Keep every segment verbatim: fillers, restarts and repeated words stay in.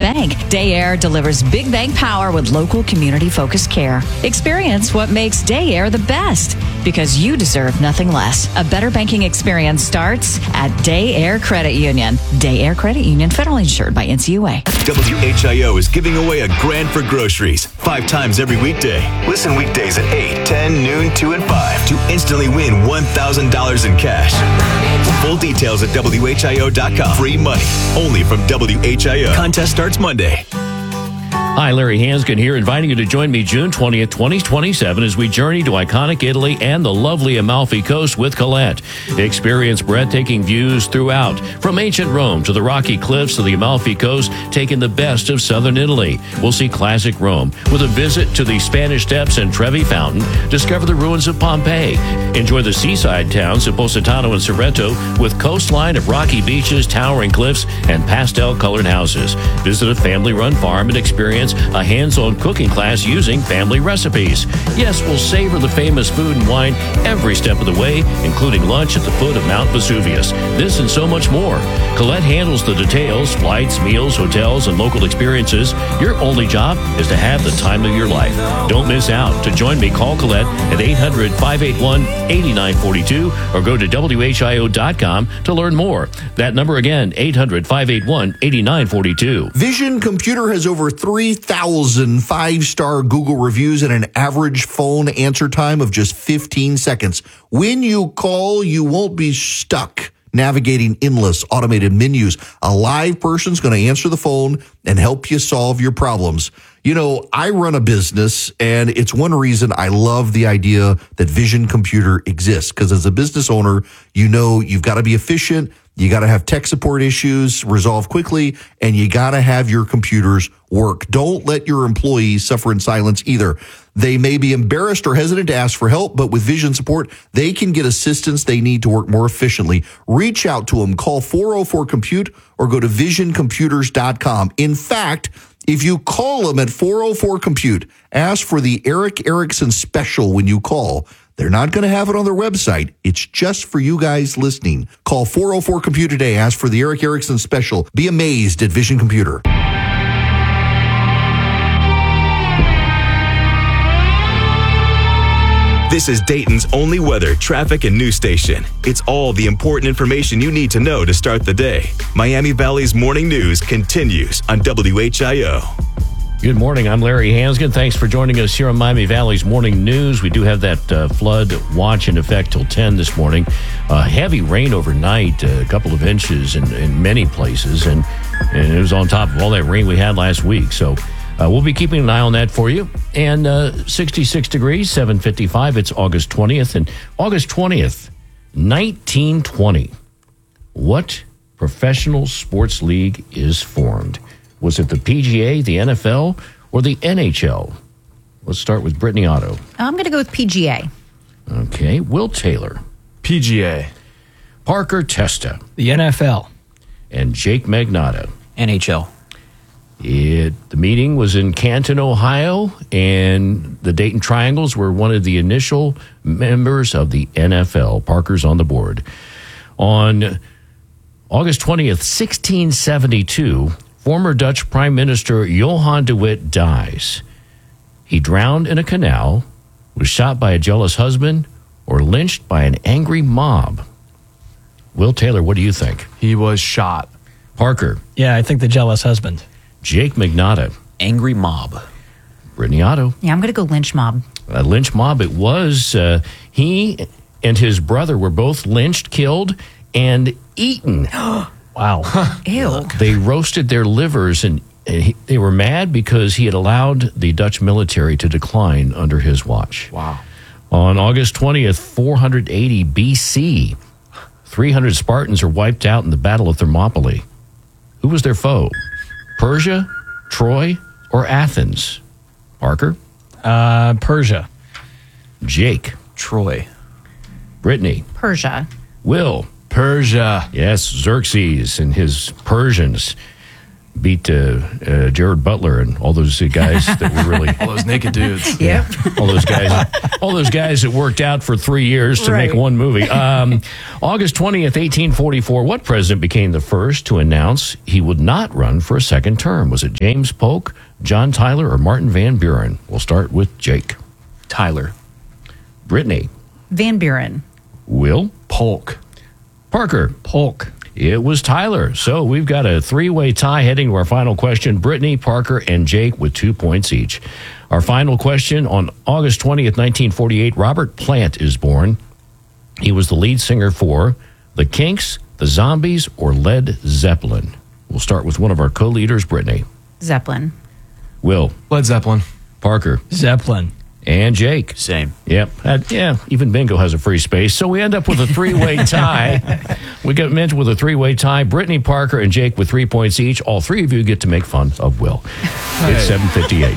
bank. Day Air delivers big bank power with local community-focused care. Experience what makes Day Air the best, because you deserve nothing less. A better banking experience starts at Day Air Credit Union. Day Air Credit Union, federally insured by N C U A. W H I O is giving away a grand for groceries five times every weekday. Listen weekdays at eight, ten, noon, two, and five to instantly win one thousand dollars in cash. Full details at W H I O dot com. Free money only from W H I O. Contest starts Monday. Hi, Larry Hanskin here, inviting you to join me June twentieth, twenty twenty-seven as we journey to iconic Italy and the lovely Amalfi Coast with Colette. Experience breathtaking views throughout, from ancient Rome to the rocky cliffs of the Amalfi Coast, taking the best of southern Italy. We'll see classic Rome with a visit to the Spanish Steps and Trevi Fountain, discover the ruins of Pompeii, enjoy the seaside towns of Positano and Sorrento with coastline of rocky beaches, towering cliffs, and pastel-colored houses. Visit a family-run farm and experience a hands-on cooking class using family recipes. Yes, we'll savor the famous food and wine every step of the way, including lunch at the foot of Mount Vesuvius. This and so much more. Colette handles the details, flights, meals, hotels, and local experiences. Your only job is to have the time of your life. Don't miss out. To join me, call Colette at eight hundred, five eight one, eight nine four two or go to W H I O dot com to learn more. That number again, eight hundred, five eight one, eight nine four two. Vision Computer has over three thousand five-star Google reviews and an average phone answer time of just fifteen seconds. When you call, you won't be stuck navigating endless automated menus. A live person's going to answer the phone and help you solve your problems. You know, I run a business, and it's one reason I love the idea that Vision Computer exists, because as a business owner, you know you've got to be efficient, you got to have tech support issues resolved quickly, and you got to have your computers work. Don't let your employees suffer in silence either. They may be embarrassed or hesitant to ask for help, but with Vision support, they can get assistance they need to work more efficiently. Reach out to them. Call four oh four compute or go to vision computers dot com. In fact, if you call them at four oh four compute, ask for the Eric Erickson special when you call. They're not going to have it on their website. It's just for you guys listening. Call four oh four compute today. Ask for the Eric Erickson special. Be amazed at Vision Computer. This is Dayton's only weather, traffic, and news station. It's all the important information you need to know to start the day. Miami Valley's morning news continues on W H I O. Good morning. I'm Larry Hanskin. Thanks for joining us here on Miami Valley's Morning News. We do have that uh, flood watch in effect till ten this morning. Uh, heavy rain overnight, a couple of inches in, in many places, and, and it was on top of all that rain we had last week. So uh, we'll be keeping an eye on that for you. And uh, sixty-six degrees, seven fifty-five. It's August twentieth. And August twentieth, nineteen twenty. What professional sports league is formed? Was it the P G A, the N F L, or the N H L? Let's start with Brittany Otto. I'm going to go with P G A. Okay. Will Taylor. P G A. Parker Testa. The N F L. And Jake Magnotta. N H L. It, the meeting was in Canton, Ohio, and the Dayton Triangles were one of the initial members of the N F L. Parker's on the board. On August twentieth, sixteen seventy-two, former Dutch Prime Minister Johan de Witt dies. He drowned in a canal, was shot by a jealous husband, or lynched by an angry mob. Will Taylor, what do you think? He was shot. Parker. Yeah, I think the jealous husband. Jake Magnotta. Angry mob. Brittany Otto. Yeah, I'm going to go lynch mob. A lynch mob it was. Uh, he and his brother were both lynched, killed, and eaten. Wow. Ew. They roasted their livers, and he, they were mad because he had allowed the Dutch military to decline under his watch. Wow. On August twentieth, four hundred eighty B C, three hundred Spartans are wiped out in the Battle of Thermopylae. Who was their foe? Persia, Troy, or Athens? Parker? Uh, Persia. Jake? Troy. Brittany? Persia. Will? Persia. Yes, Xerxes and his Persians. beat uh, uh, Jared Butler and all those guys that were really All those naked dudes. Yep. all those guys, all those guys that worked out for three years to Right. make one movie. Um, August twentieth, eighteen forty-four. What president became the first to announce he would not run for a second term? Was it James Polk, John Tyler, or Martin Van Buren? We'll start with Jake. Tyler. Brittany. Van Buren. Will. Polk. Parker. Polk. It was Tyler. So we've got a three-way tie heading to our final question. Brittany, Parker, and Jake with two points each. Our final question: on August twentieth, nineteen forty-eight, Robert Plant is born. He was the lead singer for the Kinks, the Zombies, or Led Zeppelin. We'll start with one of our co-leaders, Brittany. Zeppelin. Will. Led Zeppelin. Parker. Zeppelin. And Jake. Same. Yep. Uh, yeah, even Bingo has a free space. So we end up with a three-way tie. We get mentioned with a three-way tie. Brittany, Parker, and Jake with three points each. All three of you get to make fun of Will. It's seven fifty-eight.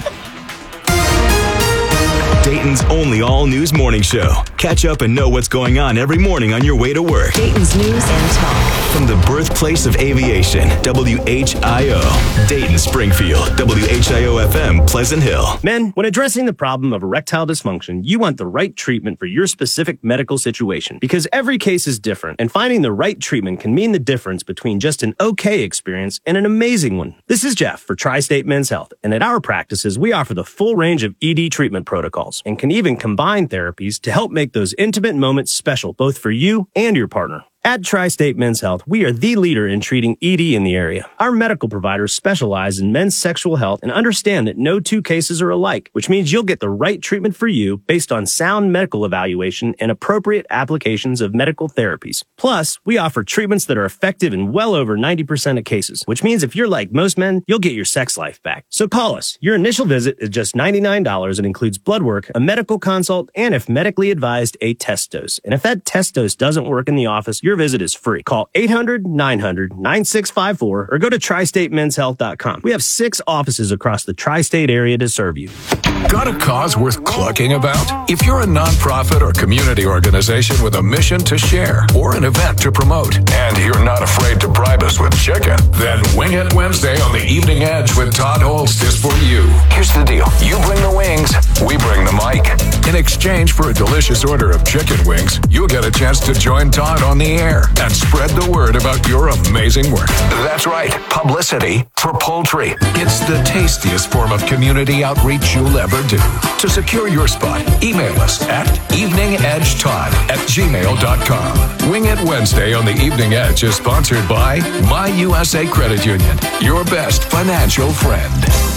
Dayton's only all-news morning show. Catch up and know what's going on every morning on your way to work. Dayton's News and Talk. From the birthplace of aviation, W H I O. Dayton, Springfield, W H I O F M, Pleasant Hill. Men, when addressing the problem of erectile dysfunction, you want the right treatment for your specific medical situation because every case is different, and finding the right treatment can mean the difference between just an okay experience and an amazing one. This is Jeff for Tri-State Men's Health, and at our practices, we offer the full range of E D treatment protocols and can even combine therapies to help make those intimate moments special both for you and your partner. At Tri-State Men's Health, we are the leader in treating E D in the area. Our medical providers specialize in men's sexual health and understand that no two cases are alike, which means you'll get the right treatment for you based on sound medical evaluation and appropriate applications of medical therapies. Plus, we offer treatments that are effective in well over ninety percent of cases, which means if you're like most men, you'll get your sex life back. So call us. Your initial visit is just ninety-nine dollars and includes blood work, a medical consult, and if medically advised, a test dose. And if that test dose doesn't work in the office, you're Your visit is free. Call eight hundred, nine hundred, nine six five four or go to tri state men's health dot com. We have six offices across the tri-state area to serve you. Got a cause worth clucking about? If you're a nonprofit or community organization with a mission to share or an event to promote, and you're not afraid to bribe us with chicken, then Wing It Wednesday on the Evening Edge with Todd Holst is for you. Here's the deal. You bring the wings, we bring the mic. In exchange for a delicious order of chicken wings, you'll get a chance to join Todd on the air and spread the word about your amazing work. That's right, publicity for poultry. It's the tastiest form of community outreach you'll ever do. To secure your spot, email us at eveningedgetodd at gmail dot com. Wing It Wednesday on the Evening Edge is sponsored by My U S A Credit Union, your best financial friend.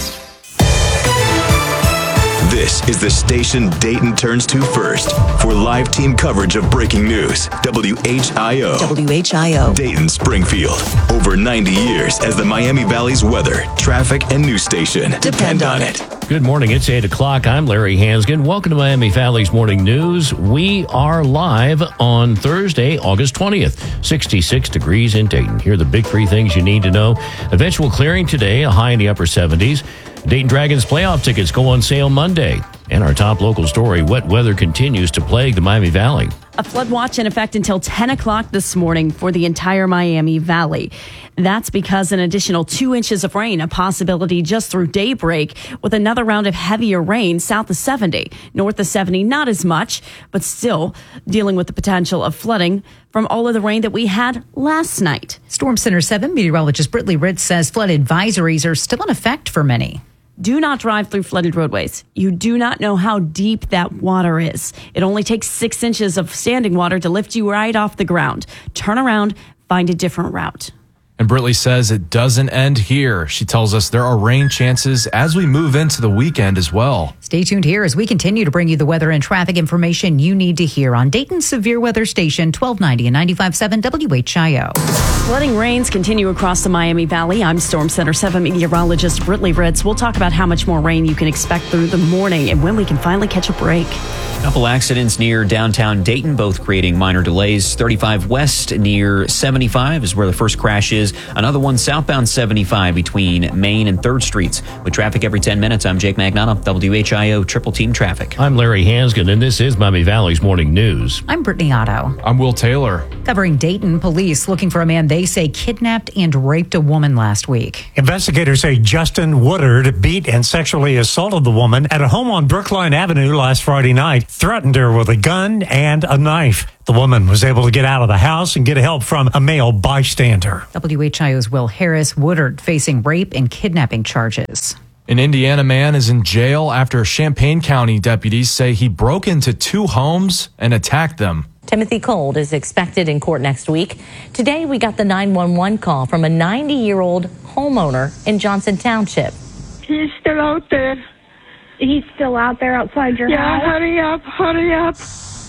This is the station Dayton turns to first for live team coverage of breaking news. W H I O. W H I O. Dayton, Springfield. Over ninety years as the Miami Valley's weather, traffic, and news station. Depend on it. Good morning. It's eight o'clock. I'm Larry Hansgen. Welcome to Miami Valley's Morning News. We are live on Thursday, August twentieth. sixty-six degrees in Dayton. Here are the big three things you need to know. Eventual clearing today, a high in the upper seventies. Dayton Dragons playoff tickets go on sale Monday. And our top local story, wet weather continues to plague the Miami Valley. A flood watch in effect until ten o'clock this morning for the entire Miami Valley. That's because an additional two inches of rain, a possibility just through daybreak, with another round of heavier rain south of seventy. North of seventy, not as much, but still dealing with the potential of flooding from all of the rain that we had last night. Storm Center seven meteorologist Brittany Ritz says flood advisories are still in effect for many. Do not drive through flooded roadways. You do not know how deep that water is. It only takes six inches of standing water to lift you right off the ground. Turn around, find a different route. And Britley says it doesn't end here. She tells us there are rain chances as we move into the weekend as well. Stay tuned here as we continue to bring you the weather and traffic information you need to hear on Dayton's Severe Weather Station, twelve ninety and ninety-five point seven W H I O. Flooding rains continue across the Miami Valley. I'm Storm Center seven meteorologist Britley Ritz. We'll talk about how much more rain you can expect through the morning and when we can finally catch a break. Couple accidents near downtown Dayton, both creating minor delays. thirty-five West near seventy-five is where the first crash is. damages. Another one southbound seventy-five between Main and third Streets. With traffic every ten minutes, I'm Jake Magnano, W H I O Triple Team Traffic. I'm Larry Hanskin, and this is Miami Valley's Morning News. I'm Brittany Otto. I'm Will Taylor. Covering Dayton, police looking for a man they say kidnapped and raped a woman last week. Investigators say Justin Woodard beat and sexually assaulted the woman at a home on Brookline Avenue last Friday night, threatened her with a gun and a knife. The woman was able to get out of the house and get help from a male bystander. W H I O's Will Harris. Woodard facing rape and kidnapping charges. An Indiana man is in jail after Champaign County deputies say he broke into two homes and attacked them. Timothy Cold is expected in court next week. Today, we got the nine one one call from a ninety-year-old homeowner in Johnson Township. He's still out there. He's still out there outside your yeah, house? Yeah, hurry up, hurry up.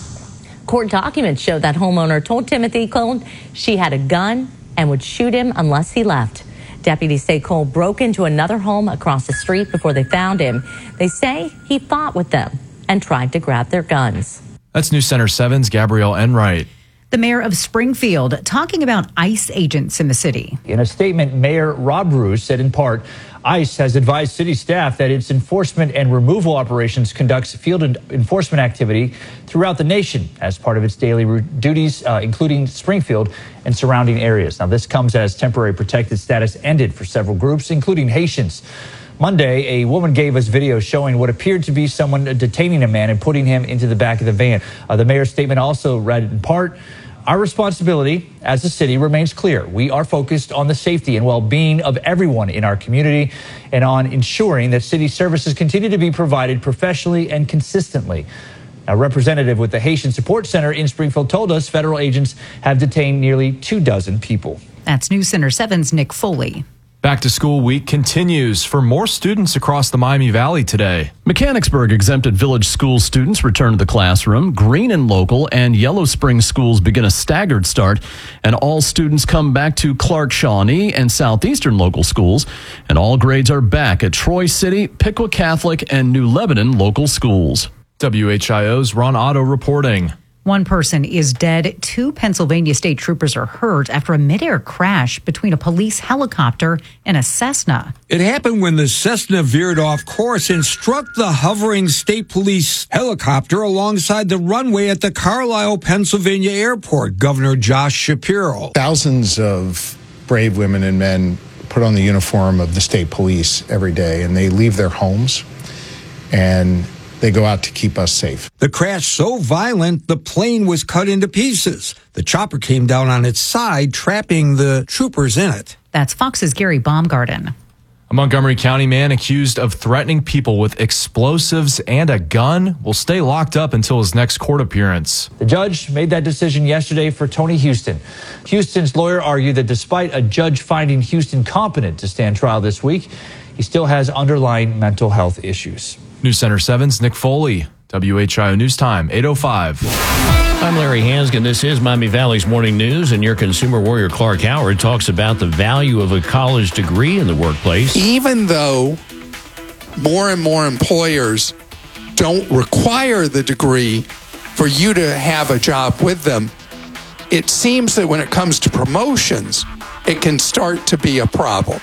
Court documents show that homeowner told Timothy Cold she had a gun and would shoot him unless he left. Deputies say Cole broke into another home across the street before they found him. They say he fought with them and tried to grab their guns. That's News Center seven's Gabrielle Enright. The mayor of Springfield talking about ICE agents in the city. In a statement, Mayor Rob Bruce said in part, ICE has advised city staff that its enforcement and removal operations conducts field enforcement activity throughout the nation as part of its daily duties, uh, including Springfield and surrounding areas. Now, this comes as temporary protected status ended for several groups, including Haitians. Monday, a woman gave us video showing what appeared to be someone detaining a man and putting him into the back of the van. Uh, the mayor's statement also read in part, our responsibility as a city remains clear. We are focused on the safety and well-being of everyone in our community and on ensuring that city services continue to be provided professionally and consistently. A representative with the Haitian Support Center in Springfield told us federal agents have detained nearly two dozen people. That's News Center seven's Nick Foley. Back to school week continues for more students across the Miami Valley today. Mechanicsburg exempted village school students return to the classroom. Green and Local and Yellow Springs schools begin a staggered start, and all students come back to Clark Shawnee and Southeastern local schools. And all grades are back at Troy City, Piqua Catholic, and New Lebanon local schools. W H I O's Ron Otto reporting. One person is dead. Two Pennsylvania state troopers are hurt after a midair crash between a police helicopter and a Cessna. It happened when the Cessna veered off course and struck the hovering state police helicopter alongside the runway at the Carlisle, Pennsylvania airport, Governor Josh Shapiro. Thousands of brave women and men put on the uniform of the state police every day, and they leave their homes and they go out to keep us safe. The crash so violent, the plane was cut into pieces. The chopper came down on its side, trapping the troopers in it. That's Fox's Gary Baumgarten. A Montgomery County man accused of threatening people with explosives and a gun will stay locked up until his next court appearance. The judge made that decision yesterday for Tony Houston. Houston's lawyer argued that despite a judge finding Houston competent to stand trial this week, he still has underlying mental health issues. News Center seven's Nick Foley, W H I O News Time, eight oh five. I'm Larry Hanskin. This is Miami Valley's Morning News, and your consumer warrior Clark Howard talks about the value of a college degree in the workplace. Even though more and more employers don't require the degree for you to have a job with them, it seems that when it comes to promotions, it can start to be a problem.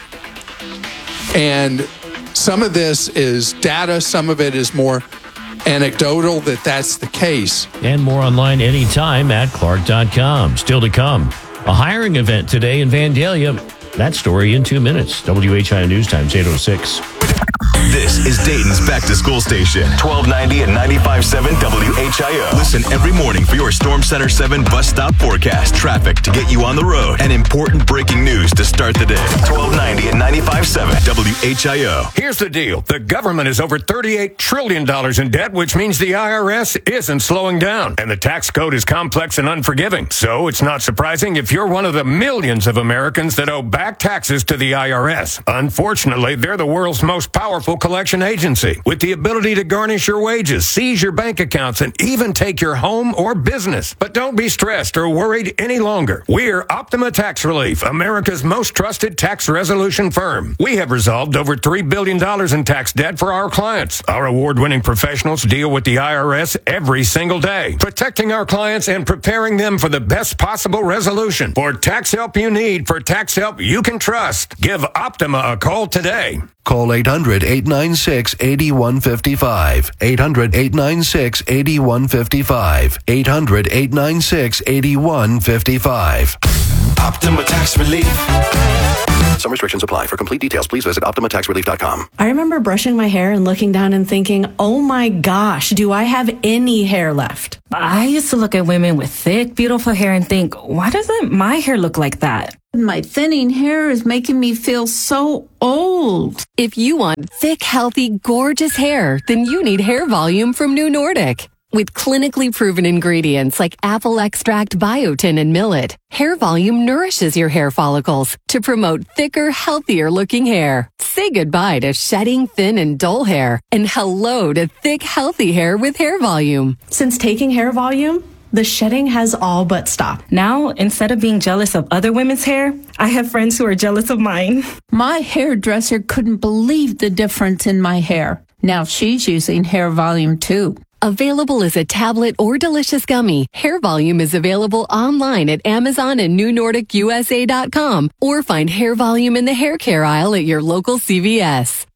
And some of this is data, some of it is more anecdotal that that's the case. And more online anytime at clark dot com. Still to come, a hiring event today in Vandalia. That story in two minutes. W H I O News Times eight oh six. This is Dayton's Back to School Station, twelve ninety and ninety-five point seven W H I O. Listen every morning for your Storm Center seven bus stop forecast, traffic to get you on the road, and important breaking news to start the day. twelve ninety and ninety-five point seven W H I O. Here's the deal. The government is over thirty-eight trillion dollars in debt, which means the I R S isn't slowing down. And the tax code is complex and unforgiving. So it's not surprising if you're one of the millions of Americans that owe back taxes to the I R S. Unfortunately, they're the world's most powerful Title Collection Agency with the ability to garnish your wages, seize your bank accounts, and even take your home or business. But don't be stressed or worried any longer. We're Optima Tax Relief, America's most trusted tax resolution firm. We have resolved over three billion dollars in tax debt for our clients. Our award-winning professionals deal with the I R S every single day, protecting our clients and preparing them for the best possible resolution. For tax help you need, for tax help you can trust, give Optima a call today. Call eight hundred, eight nine six, eight one five five. eight hundred, eight nine six, eight one five five. eight hundred, eight nine six, eight one five five. Optima Tax Relief. Some restrictions apply. For complete details, please visit optima tax relief dot com. I remember brushing my hair and looking down and thinking, oh my gosh, do I have any hair left? I used to look at women with thick, beautiful hair and think, why doesn't my hair look like that? My thinning hair is making me feel so old. If you want thick, healthy, gorgeous hair, then you need Hair Volume from New Nordic. With clinically proven ingredients like apple extract, biotin, and millet, Hair Volume nourishes your hair follicles to promote thicker, healthier looking hair. Say goodbye to shedding, thin, and dull hair, and hello to thick, healthy hair with Hair Volume. Since taking Hair Volume, the shedding has all but stopped. Now, instead of being jealous of other women's hair, I have friends who are jealous of mine. My hairdresser couldn't believe the difference in my hair. Now she's using Hair Volume too. Available as a tablet or delicious gummy, Hair Volume is available online at Amazon and New Nordic U S A dot com, or find Hair Volume in the hair care aisle at your local C V S.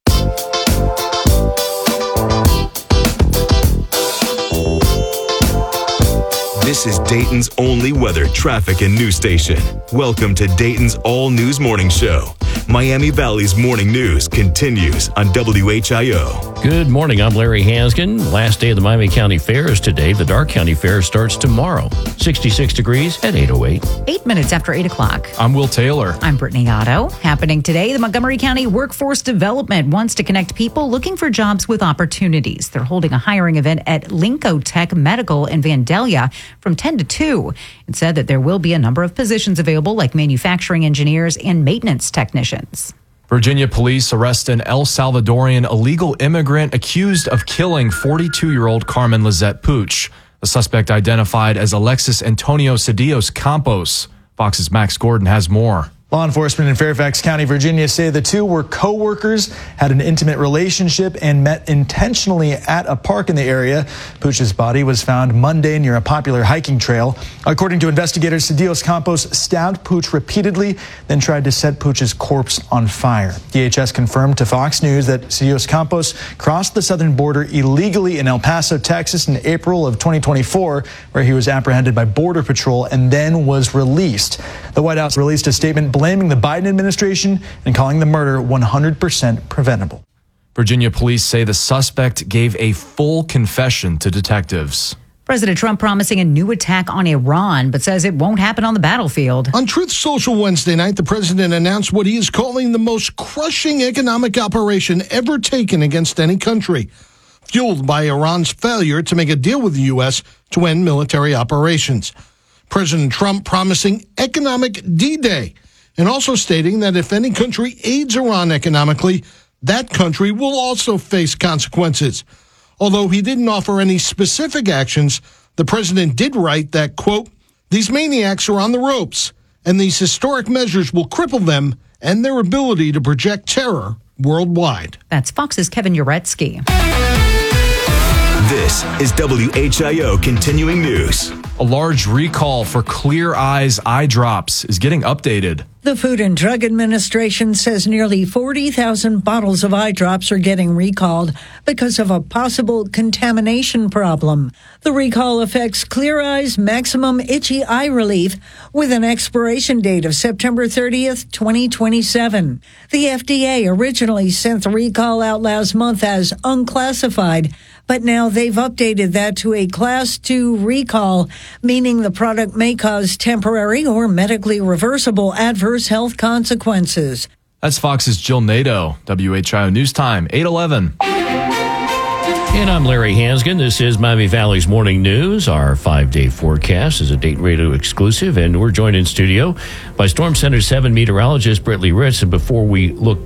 This is Dayton's only weather, traffic, and news station. Welcome to Dayton's All News Morning Show. Miami Valley's morning news continues on W H I O. Good morning. I'm Larry Hanskin. Last day of the Miami County Fair is today. The Dark County Fair starts tomorrow. sixty-six degrees at eight oh eight. Eight minutes after eight o'clock. I'm Will Taylor. I'm Brittany Otto. Happening today, the Montgomery County Workforce Development wants to connect people looking for jobs with opportunities. They're holding a hiring event at Linco Tech Medical in Vandalia from ten to two. It said that there will be a number of positions available, like manufacturing engineers and maintenance technicians. Virginia police arrest an El Salvadorian illegal immigrant accused of killing forty-two-year-old Carmen Lizette Pooch. The suspect identified as Alexis Antonio Cedillos Campos. Fox's Max Gordon has more. Law enforcement in Fairfax County, Virginia, say the two were co-workers, had an intimate relationship, and met intentionally at a park in the area. Pooch's body was found Monday near a popular hiking trail. According to investigators, Cedillos Campos stabbed Pooch repeatedly, then tried to set Pooch's corpse on fire. D H S confirmed to Fox News that Cedillos Campos crossed the southern border illegally in El Paso, Texas in April of twenty twenty-four, where he was apprehended by Border Patrol and then was released. The White House released a statement blaming the Biden administration and calling the murder one hundred percent preventable. Virginia police say the suspect gave a full confession to detectives. President Trump promising a new attack on Iran, but says it won't happen on the battlefield. On Truth Social Wednesday night, the president announced what he is calling the most crushing economic operation ever taken against any country, fueled by Iran's failure to make a deal with the U S to end military operations. President Trump promising economic D-Day, and also stating that if any country aids Iran economically, that country will also face consequences. Although he didn't offer any specific actions, the president did write that, quote, these maniacs are on the ropes, and these historic measures will cripple them and their ability to project terror worldwide. That's Fox's Kevin Uretsky. This is W H I O Continuing News. A large recall for Clear Eyes eye drops is getting updated. The Food and Drug Administration says nearly forty thousand bottles of eye drops are getting recalled because of a possible contamination problem. The recall affects Clear Eyes Maximum Itchy Eye Relief with an expiration date of September thirtieth, twenty twenty-seven. The F D A originally sent the recall out last month as unclassified, but now they've updated that to a Class two recall, meaning the product may cause temporary or medically reversible adverse health consequences. That's Fox's Jill Nato. W H I O News Time, eight eleven. And I'm Larry Hanskin. This is Miami Valley's Morning News. Our five-day forecast is a Dayton Radio exclusive, and we're joined in studio by Storm Center seven meteorologist Brittany Ritz. And before we look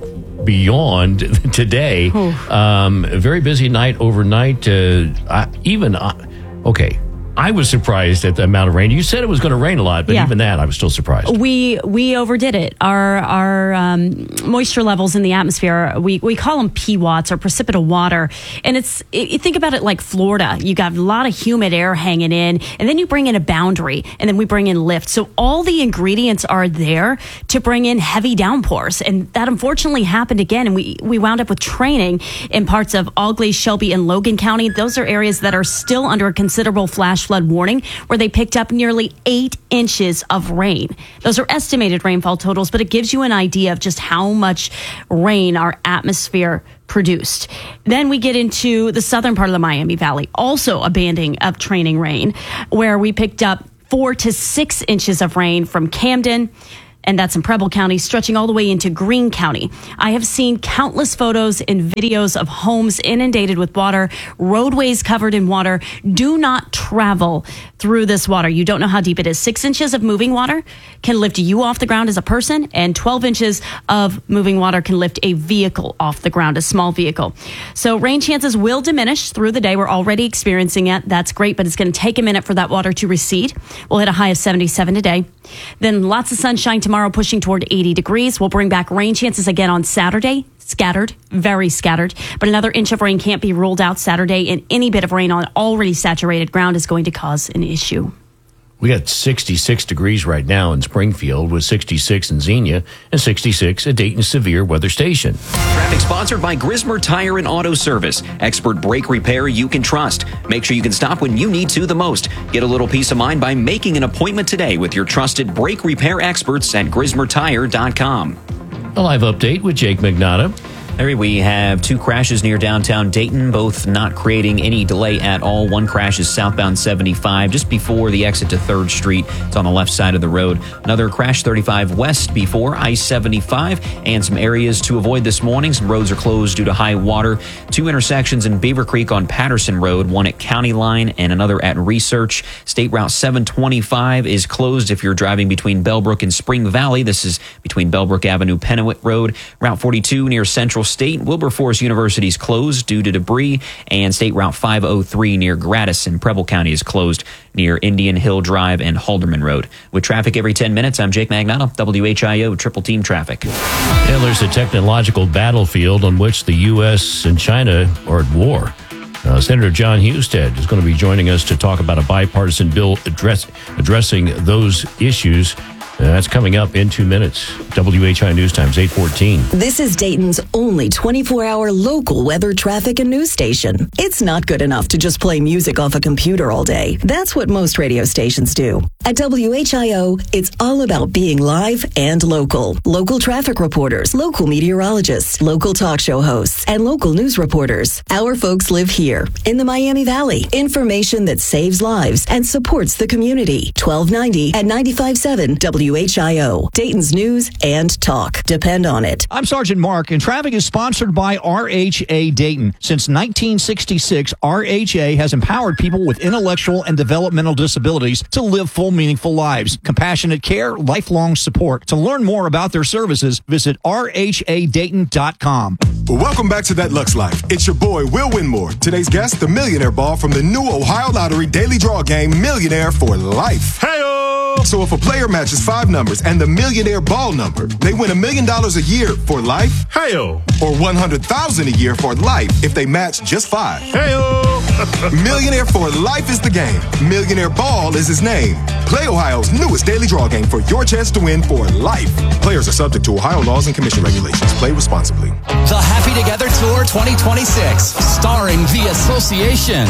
beyond today. Um, a very busy night overnight. Uh, I, even, uh, okay. I was surprised at the amount of rain. You said it was going to rain a lot, but Yeah. even that, I was still surprised. We we overdid it. Our our um, moisture levels in the atmosphere, we, we call them P watts or precipitate water. And it's it, you think about it like Florida. You got a lot of humid air hanging in, and then you bring in a boundary, and then we bring in lift. So all the ingredients are there to bring in heavy downpours. And that unfortunately happened again. And we, we wound up with training in parts of Augley, Shelby, and Logan County. Those are areas that are still under a considerable flash flood warning, where they picked up nearly eight inches of rain. Those are estimated rainfall totals, but it gives you an idea of just how much rain our atmosphere produced. Then we get into the southern part of the Miami Valley, also a banding of training rain, where we picked up four to six inches of rain from Camden, and that's in Preble County, stretching all the way into Greene County. I have seen countless photos and videos of homes inundated with water, roadways covered in water. Do not travel through this water. You don't know how deep it is. Six inches of moving water can lift you off the ground as a person, and twelve inches of moving water can lift a vehicle off the ground, a small vehicle. So rain chances will diminish through the day. We're already experiencing it. That's great, but it's going to take a minute for that water to recede. We'll hit a high of seventy-seven today. Then lots of sunshine tomorrow, pushing toward eighty degrees. We'll bring back rain chances again on Saturday. Scattered, very scattered. But another inch of rain can't be ruled out Saturday, and any bit of rain on already saturated ground is going to cause an issue. We got sixty-six degrees right now in Springfield, with sixty-six in Xenia and sixty-six at Dayton Severe Weather Station. Traffic sponsored by Grismer Tire and Auto Service. Expert brake repair you can trust. Make sure you can stop when you need to the most. Get a little peace of mind by making an appointment today with your trusted brake repair experts at grismer tire dot com. A live update with Jake Magnotta. Larry, we have two crashes near downtown Dayton, both not creating any delay at all. One crash is southbound seventy-five, just before the exit to third Street. It's on the left side of the road. Another crash thirty-five west before I seventy-five, and some areas to avoid this morning. Some roads are closed due to high water. Two intersections in Beaver Creek on Patterson Road, one at County Line and another at Research. State Route seven twenty-five is closed if you're driving between Bellbrook and Spring Valley. This is between Bellbrook Avenue, Pennewitt Road. Route forty-two near Central State. Wilberforce University is closed due to debris, and State Route five oh three near Gratis in Preble County is closed near Indian Hill Drive and Halderman Road. With traffic every ten minutes, I'm Jake Magnotta, W H I O Triple Team Traffic. And there's a technological battlefield on which the U S and China are at war. Uh, Senator John Husted is going to be joining us to talk about a bipartisan bill address, addressing those issues. Uh, that's coming up in two minutes. W H I News Times, eight fourteen. This is Dayton's only twenty-four hour local weather, traffic, and news station. It's not good enough to just play music off a computer all day. That's what most radio stations do. At W H I O, it's all about being live and local. Local traffic reporters, local meteorologists, local talk show hosts, and local news reporters. Our folks live here in the Miami Valley. Information that saves lives and supports the community. twelve ninety at ninety-five point seven W H I O. Dayton's news and talk. Depend on it. I'm Sergeant Mark, and traffic is sponsored by R H A Dayton. Since nineteen sixty-six, R H A has empowered people with intellectual and developmental disabilities to live full, meaningful lives. Compassionate care, lifelong support. To learn more about their services, visit R H A Dayton dot com. Well, welcome back to That Lux Life. It's your boy, Will Winmore. Today's guest, the Millionaire Ball from the new Ohio Lottery Daily Draw Game, Millionaire for Life. Hey-o! So if a player matches five numbers and the Millionaire Ball number, they win a million dollars a year for life. Hey-o! Or one hundred thousand dollars a year for life if they match just five. Hey-o! Millionaire for Life is the game. Millionaire Ball is his name. Play Ohio's newest daily draw game for your chance to win for life. Players are subject to Ohio laws and commission regulations. Play responsibly. The Happy Together Tour twenty twenty-six, starring The Association,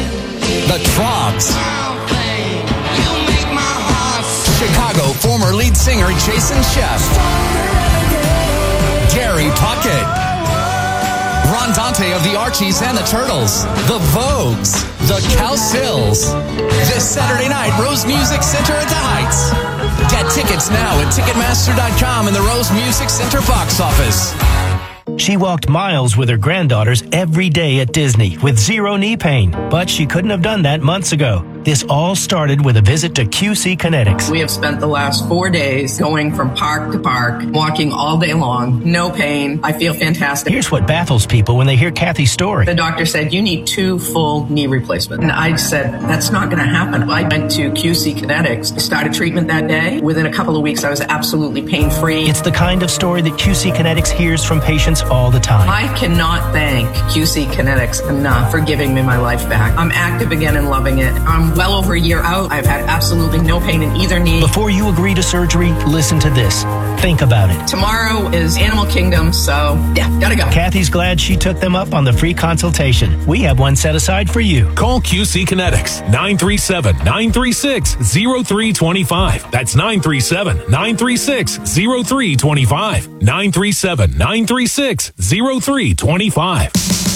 The Troggs, Chicago former lead singer Jason Sheff, Gary Puckett, Ron Dante of the Archies and the Turtles, The Vogues, The Cowsills. This Saturday night, Rose Music Center at the Heights. Get tickets now at Ticketmaster dot com and the Rose Music Center box office. She walked miles with her granddaughters every day at Disney with zero knee pain, but she couldn't have done that months ago. This all started with a visit to Q C Kinetics. We have spent the last four days going from park to park, walking all day long, no pain. I feel fantastic. Here's what baffles people when they hear Kathy's story. The doctor said, you need two full knee replacements. And I said, that's not going to happen. I went to Q C Kinetics. I started treatment that day. Within a couple of weeks, I was absolutely pain-free. It's the kind of story that Q C Kinetics hears from patients all the time. I cannot thank Q C Kinetics enough for giving me my life back. I'm active again and loving it. I'm well over a year out. I've had absolutely no pain in either knee. Before you agree to surgery, listen to this. Think about it. Tomorrow is Animal Kingdom, so yeah, gotta go. Kathy's glad she took them up on the free consultation. We have one set aside for you. Call Q C Kinetics, nine three seven, nine three six, zero three two five. That's nine three seven, nine three six, zero three two five. nine three seven, nine three six, zero three two five.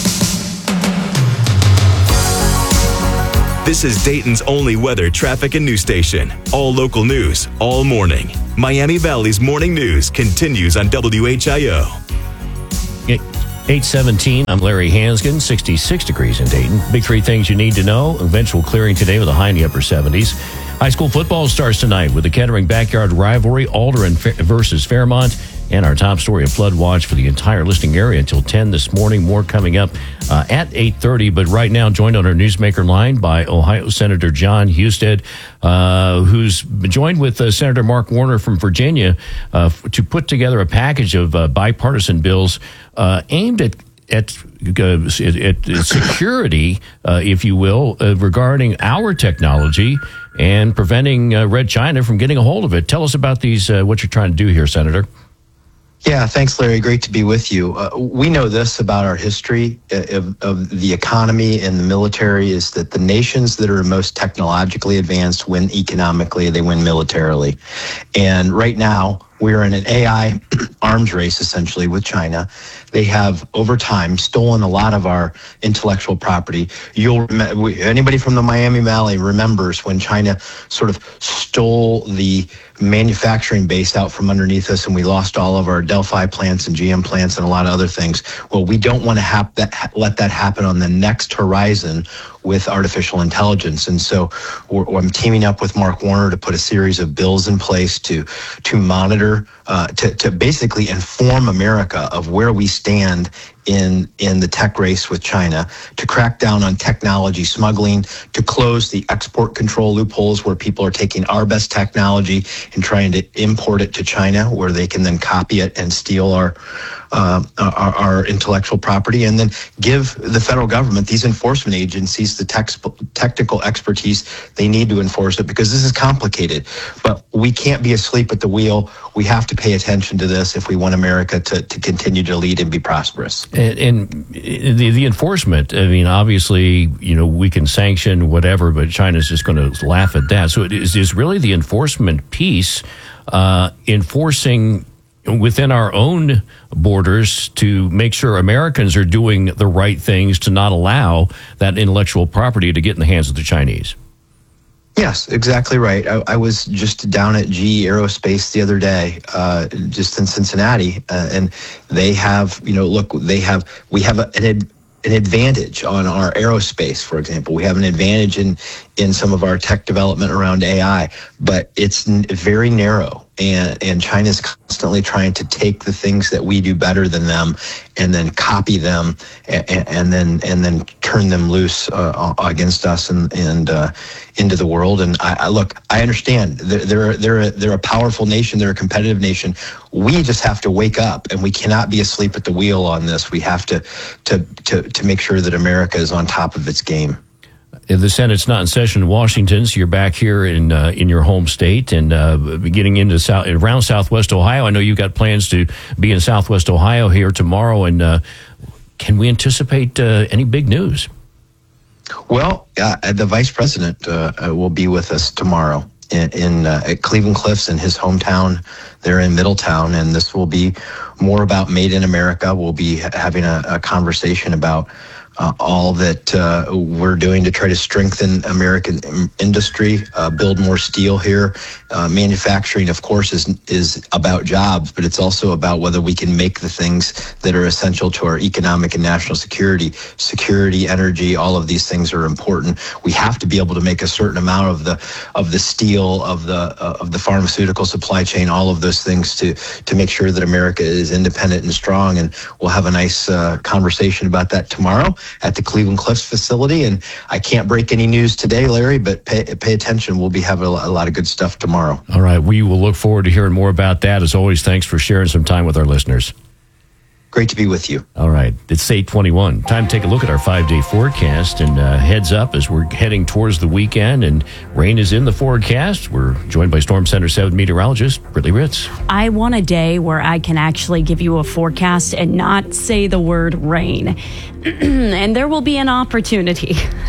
This is Dayton's only weather, traffic, and news station. All local news, all morning. Miami Valley's morning news continues on W H I O. eight seventeen, I'm Larry Hansgen, sixty-six degrees in Dayton. Big three things you need to know. Eventual clearing today with a high in the upper seventies. High school football starts tonight with the Kettering backyard rivalry, Alder versus Fairmont. And our top story, a flood watch for the entire listening area until ten this morning. More coming up uh, at eight thirty. But right now, joined on our Newsmaker line by Ohio Senator Jon Husted, uh, who's joined with uh, Senator Mark Warner from Virginia uh, to put together a package of uh, bipartisan bills uh, aimed at At, uh, at, at security, uh, if you will, uh, regarding our technology and preventing uh, Red China from getting a hold of it. Tell us about these, uh, what you're trying to do here, Senator. Yeah, thanks, Larry. Great to be with you. Uh, we know this about our history of, of the economy and the military is that the nations that are most technologically advanced win economically, they win militarily. And right now, we're in an A I arms race, essentially, with China. They have, over time, stolen a lot of our intellectual property. You'll anybody from the Miami Valley remembers when China sort of stole the manufacturing base out from underneath us, and we lost all of our Delphi plants and G M plants and a lot of other things. Well, we don't want to have that, let that happen on the next horizon with artificial intelligence. And so we're, I'm teaming up with Mark Warner to put a series of bills in place to to monitor, uh, to, to basically inform America of where we stand in in the tech race with China, to crack down on technology smuggling, to close the export control loopholes where people are taking our best technology and trying to import it to China, where they can then copy it and steal our uh, our, our intellectual property, and then give the federal government, these enforcement agencies, the tex- technical expertise they need to enforce it, because this is complicated. But we can't be asleep at the wheel. We have to pay attention to this if we want America to, to continue to lead and be prosperous. And, and the the enforcement, I mean, obviously, you know, we can sanction whatever, but China's just going to laugh at that. So it is, is really the enforcement piece, uh, enforcing within our own borders to make sure Americans are doing the right things to not allow that intellectual property to get in the hands of the Chinese. Yes, exactly right. I, I was just down at G E Aerospace the other day, uh, just in Cincinnati, uh, and they have, you know, look, they have, we have a, an ad, an advantage on our aerospace, for example. We have an advantage in in some of our tech development around A I, but it's n- very narrow. And and China's constantly trying to take the things that we do better than them, and then copy them, and, and then and then turn them loose uh, against us and and uh, into the world. And I, I look, I understand they're they're they're a, they're a powerful nation, they're a competitive nation. We just have to wake up, and we cannot be asleep at the wheel on this. We have to to to to make sure that America is on top of its game. The Senate's not in session in Washington, so you're back here in uh, in your home state and uh, getting into south, around Southwest Ohio. I know you've got plans to be in Southwest Ohio here tomorrow, and uh, can we anticipate uh, any big news? Well, uh, the Vice President uh, will be with us tomorrow in, in uh, at Cleveland Cliffs in his hometown. They're in Middletown, and this will be more about Made in America. We'll be having a, a conversation about uh, all that uh, we're doing to try to strengthen American industry, uh, build more steel here. Uh, manufacturing, of course, is is about jobs, but it's also about whether we can make the things that are essential to our economic and national security. Security, energy, all of these things are important. We have to be able to make a certain amount of the of the steel, of the uh, of the pharmaceutical supply chain, all of those things to to make sure that America is independent and strong. And we'll have a nice uh, conversation about that tomorrow at the Cleveland Cliffs facility. And I can't break any news today, Larry, but pay, pay attention. We'll be having a lot of good stuff tomorrow. All right. We will look forward to hearing more about that. As always, thanks for sharing some time with our listeners. Great to be with you. All right. It's eight twenty-one. Time to take a look at our five-day forecast. And uh, heads up as we're heading towards the weekend and rain is in the forecast. We're joined by Storm Center seven meteorologist Brittany Ritz. I want a day where I can actually give you a forecast and not say the word rain. And there will be an opportunity.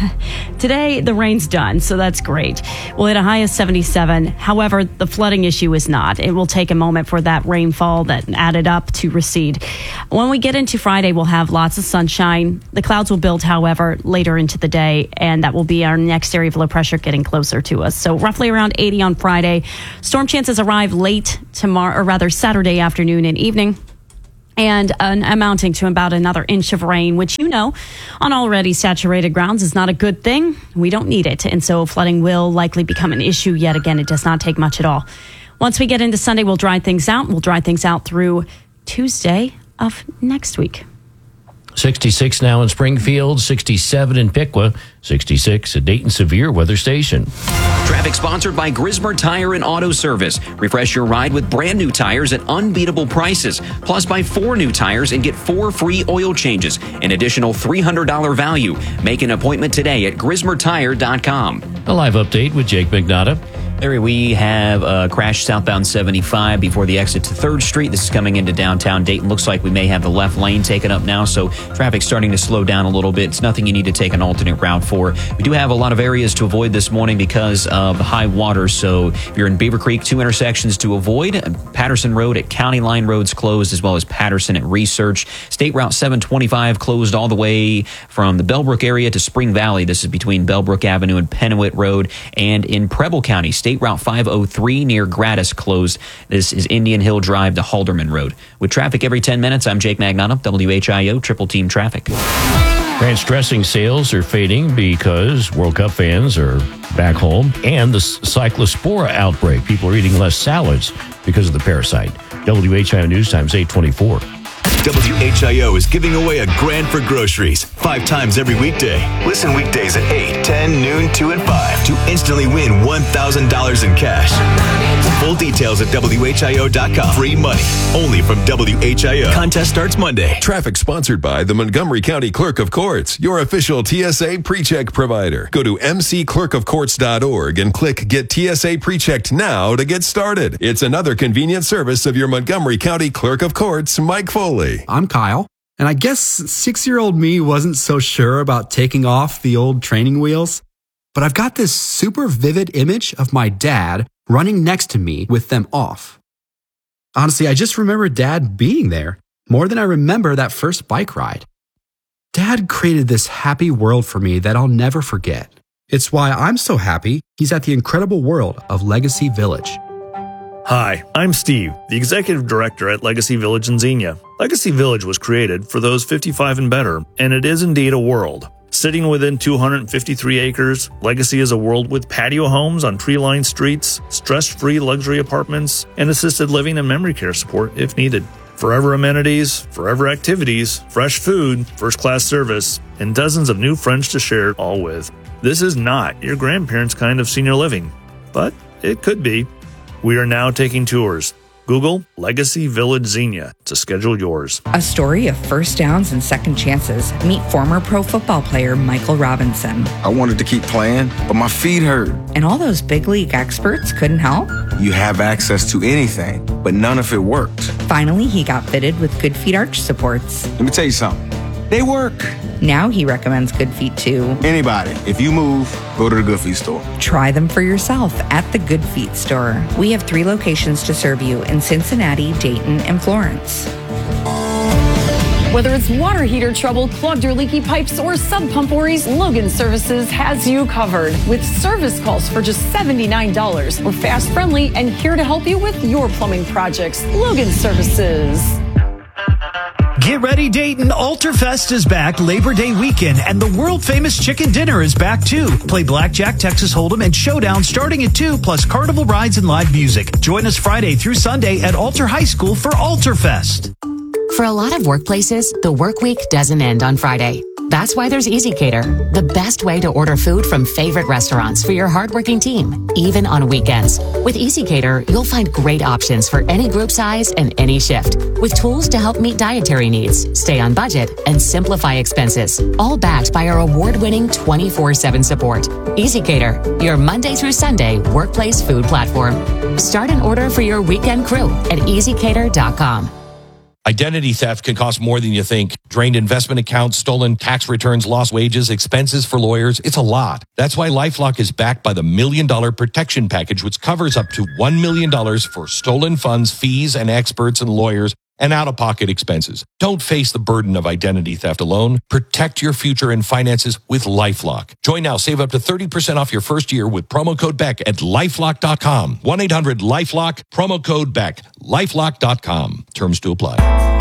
Today, the rain's done, so that's great. We'll hit a high of seventy-seven. However, the flooding issue is not. It will take a moment for that rainfall that added up to recede. When we get into Friday, we'll have lots of sunshine. The clouds will build, however, later into the day, and that will be our next area of low pressure getting closer to us. So roughly around eighty on Friday. Storm chances arrive late tomorrow, or rather Saturday afternoon and evening, and uh, amounting to about another inch of rain, which, you know, on already saturated grounds is not a good thing. We don't need it. And so flooding will likely become an issue yet again. It does not take much at all. Once we get into Sunday, we'll dry things out. We'll dry things out through Tuesday of next week. sixty-six now in Springfield, sixty-seven in Piqua, sixty-six at Dayton Severe Weather Station. Traffic sponsored by Grismer Tire and Auto Service. Refresh your ride with brand new tires at unbeatable prices. Plus, buy four new tires and get four free oil changes. An additional three hundred dollars value. Make an appointment today at grismer tire dot com. A live update with Jake McNaughton. Larry, we have a crash southbound seventy-five before the exit to third Street. This is coming into downtown Dayton. Looks like we may have the left lane taken up now, so traffic's starting to slow down a little bit. It's nothing you need to take an alternate route for. We do have a lot of areas to avoid this morning because of high water, so if you're in Beaver Creek, two intersections to avoid. Patterson Road at County Line Road's closed, as well as Patterson at Research. State Route seven twenty-five closed all the way from the Bellbrook area to Spring Valley. This is between Bellbrook Avenue and Pennewitt Road. And in Preble County, State Route five oh three near Gratis closed. This is Indian Hill Drive to Halderman Road. With traffic every ten minutes, I'm Jake Magnotta, W H I O Triple Team Traffic. Ranch dressing sales are fading because World Cup fans are back home and the cyclospora outbreak. People are eating less salads because of the parasite. W H I O News Times eight twenty-four. W H I O is giving away a grand for groceries five times every weekday. Listen weekdays at eight, ten, noon, two, and five to instantly win one thousand dollars in cash. Full details at W H I O dot com. Free money only from W H I O. Contest starts Monday. Traffic sponsored by the Montgomery County Clerk of Courts, your official T S A pre-check provider. Go to m c clerk of courts dot org and click Get T S A Pre-Checked now to get started. It's another convenient service of your Montgomery County Clerk of Courts, Mike Foley. I'm Kyle, and I guess six-year-old me wasn't so sure about taking off the old training wheels, but I've got this super vivid image of my dad running next to me with them off. Honestly, I just remember Dad being there more than I remember that first bike ride. Dad created this happy world for me that I'll never forget. It's why I'm so happy he's at the incredible world of Legacy Village. Hi, I'm Steve, the Executive Director at Legacy Village in Xenia. Legacy Village was created for those fifty-five and better, and it is indeed a world. Sitting within two hundred fifty-three acres, Legacy is a world with patio homes on tree-lined streets, stress-free luxury apartments, and assisted living and memory care support if needed. Forever amenities, forever activities, fresh food, first-class service, and dozens of new friends to share it all with. This is not your grandparents' kind of senior living, but it could be. We are now taking tours. Google Legacy Village Xenia to schedule yours. A story of first downs and second chances. Meet former pro football player Michael Robinson. I wanted to keep playing, but my feet hurt. And all those big league experts couldn't help? You have access to anything, but none of it worked. Finally, he got fitted with Good Feet arch supports. Let me tell you something. They work. Now he recommends Good Feet to anybody. If you move, go to the Good Feet store. Try them for yourself at the Good Feet store. We have three locations to serve you in Cincinnati, Dayton, and Florence. Whether it's water heater trouble, clogged or leaky pipes, or sub pump worries, Logan Services has you covered with service calls for just seventy-nine dollars. We're fast, friendly, and here to help you with your plumbing projects. Logan Services. Get ready, Dayton. Alterfest is back Labor Day weekend, and the world-famous chicken dinner is back, too. Play blackjack, Texas Hold'em, and Showdown starting at two, plus carnival rides and live music. Join us Friday through Sunday at Alter High School for Alterfest. For a lot of workplaces, the work week doesn't end on Friday. That's why there's EasyCater, the best way to order food from favorite restaurants for your hardworking team, even on weekends. With EasyCater, you'll find great options for any group size and any shift, with tools to help meet dietary needs, stay on budget, and simplify expenses, all backed by our award-winning twenty-four seven support. EasyCater, your Monday through Sunday workplace food platform. Start an order for your weekend crew at easy cater dot com. Identity theft can cost more than you think. Drained investment accounts, stolen tax returns, lost wages, expenses for lawyers. It's a lot. That's why LifeLock is backed by the Million Dollar Protection Package, which covers up to one million dollars for stolen funds, fees, and experts and lawyers, and out-of-pocket expenses. Don't face the burden of identity theft alone. Protect your future and finances with LifeLock. Join now. Save up to thirty percent off your first year with promo code Beck at lifelock dot com. one eight hundred lifelock, promo code Beck, lifelock dot com. Terms to apply.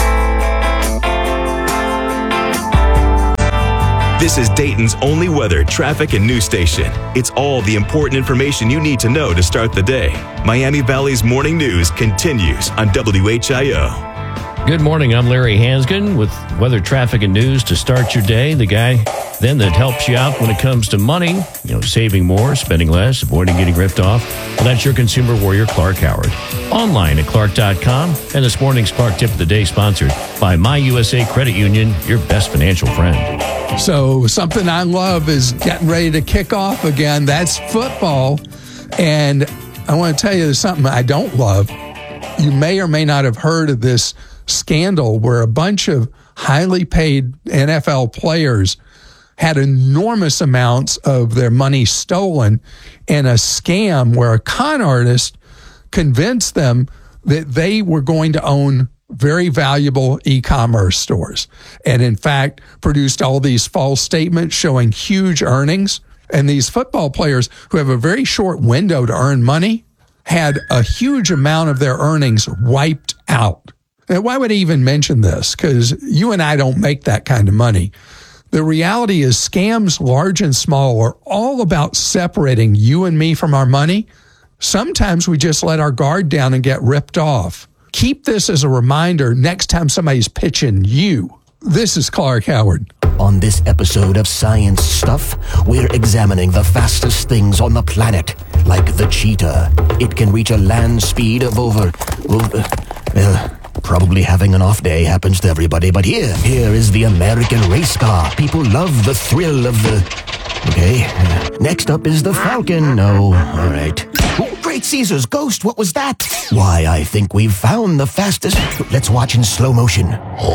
This is Dayton's only weather, traffic, and news station. It's all the important information you need to know to start the day. Miami Valley's morning news continues on W H I O. Good morning. I'm Larry Hansgen with weather, traffic, and news to start your day. The guy then that helps you out when it comes to money, you know, saving more, spending less, avoiding getting ripped off. Well, that's your consumer warrior, Clark Howard. Online at clark dot com. And this morning's Clark Tip of the Day sponsored by My U S A Credit Union, your best financial friend. So something I love is getting ready to kick off again. That's football. And I want to tell you something I don't love. You may or may not have heard of this scandal where a bunch of highly paid N F L players had enormous amounts of their money stolen in a scam where a con artist convinced them that they were going to own very valuable e-commerce stores, and in fact produced all these false statements showing huge earnings. And these football players who have a very short window to earn money had a huge amount of their earnings wiped out. And why would I even mention this? Because you and I don't make that kind of money. The reality is scams, large and small, are all about separating you and me from our money. Sometimes we just let our guard down and get ripped off. Keep this as a reminder next time somebody's pitching you. This is Clark Howard. On this episode of Science Stuff, we're examining the fastest things on the planet, like the cheetah. It can reach a land speed of over... over uh, Probably having an off day happens to everybody, but here, here is the American race car. People love the thrill of the... Okay, next up is the Falcon. No, all right. Oh, Great Caesar's ghost, what was that? Why, I think we've found the fastest... Let's watch in slow motion.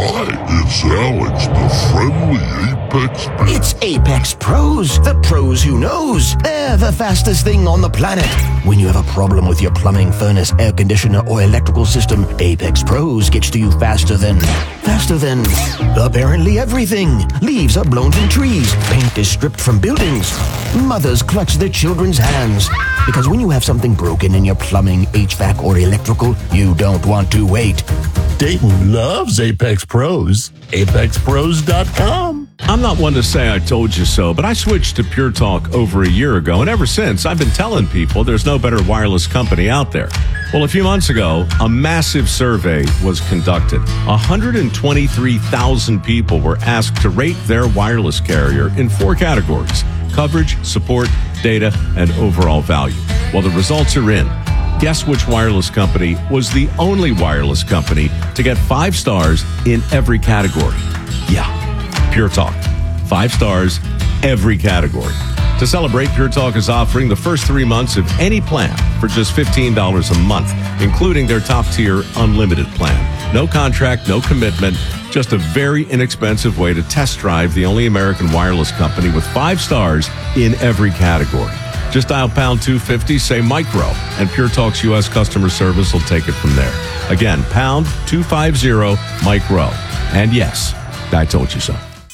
Hi, it's Alex, the friendly Apex Pro. It's Apex Pros, the pros who knows. They're the fastest thing on the planet. When you have a problem with your plumbing, furnace, air conditioner, or electrical system, Apex Pros gets to you faster than... Faster than... apparently everything. Leaves are blown from trees. Paint is stripped from buildings. Mothers clutch their children's hands. Because when you have something broken in your plumbing, H V A C, or electrical, you don't want to wait. Dayton loves Apex Pros. apex pros dot com. I'm not one to say I told you so, but I switched to Pure Talk over a year ago, and ever since, I've been telling people there's no better wireless company out there. Well, a few months ago, a massive survey was conducted. one hundred twenty-three thousand people were asked to rate their wireless carrier in four categories: coverage, support, data, and overall value. Well, the results are in. Guess which wireless company was the only wireless company to get five stars in every category? Yeah, Pure Talk. Five stars, every category. To celebrate, Pure Talk is offering the first three months of any plan for just fifteen dollars a month, including their top-tier unlimited plan. No contract, no commitment, just a very inexpensive way to test drive the only American wireless company with five stars in every category. Just dial pound two fifty, say micro, and Pure Talk's U S customer service will take it from there. Again, pound two fifty, micro. And yes, I told you so.